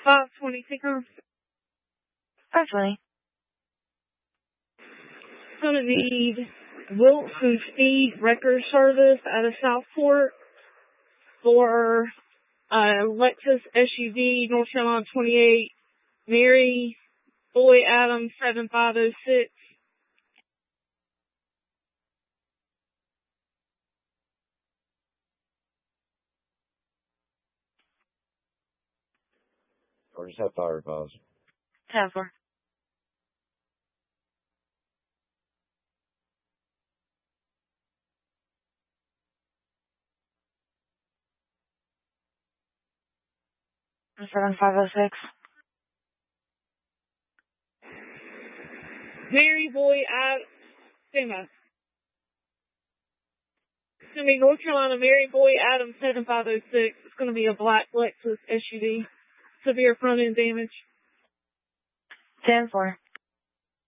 520 Seacom. 520. Gonna need Wilson Speed Wrecker Service out of Southport for Lexus SUV, North Carolina 28, Mary Boy Adams 7506. Or just have fire calls. 10-4. Seven 506. Mary Boy Adams. It's going to be North Carolina Mary Boy Adams 7506. It's going to be a black Lexus SUV. Severe front end damage. 10-4.